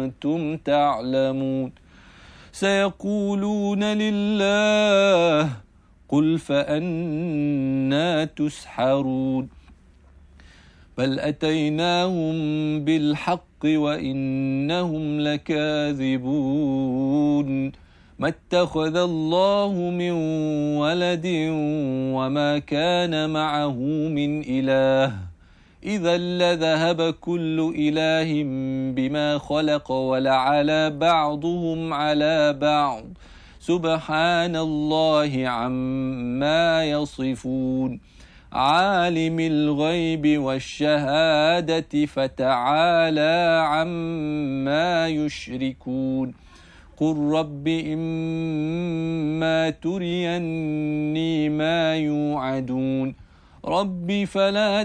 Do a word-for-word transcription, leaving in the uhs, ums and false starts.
كنتم تعلمون سيقولون لله قل فأنى تسحرون بل أتيناهم بالحق وإنهم لكاذبون ما اتخذ الله من ولد وما كان معه من إله إذا لذهب كل إله بما خلق ولعلى بعضهم على بعض سبحان الله عما يصفون عالم الغيب والشهادة فتعالى عما يشركون قل رب إما تريني ما يوعدون رب فلا